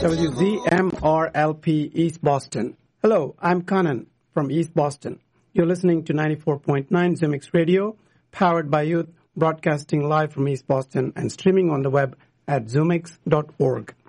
WZMRLP East Boston. Hello, I'm Kanan from East Boston. You're listening to 94.9 Zumix Radio, powered by youth, broadcasting live from East Boston and streaming on the web at zumix.org.